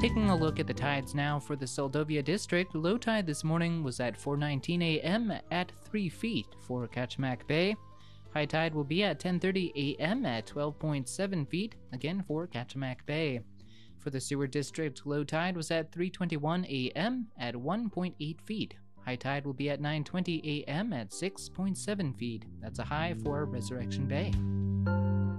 Taking a look at the tides now for the Seldovia district, low tide this morning was at 4:19 a.m. at 3 feet for Kachemak Bay. High tide will be at 10:30 a.m. at 12.7 feet, again for Kachemak Bay. For the Seward district, low tide was at 3:21 a.m. at 1.8 feet. High tide will be at 9:20 a.m. at 6.7 feet. That's a high for Resurrection Bay.